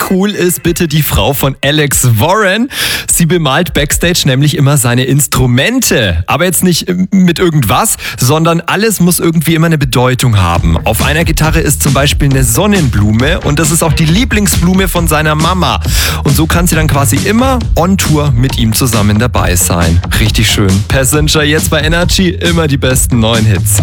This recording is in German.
cool ist bitte die Frau von Alex Warren? Sie bemalt backstage nämlich immer seine Instrumente. Aber jetzt nicht mit irgendwas, sondern alles muss irgendwie immer eine Bedeutung haben. Auf einer Gitarre ist zum Beispiel eine Sonnenblume und das ist auch die Lieblingsblume von seiner Mama. Und so kann sie dann quasi immer on Tour mit ihm zusammen dabei sein. Richtig schön. Passenger jetzt bei Energy, immer die besten neuen Hits.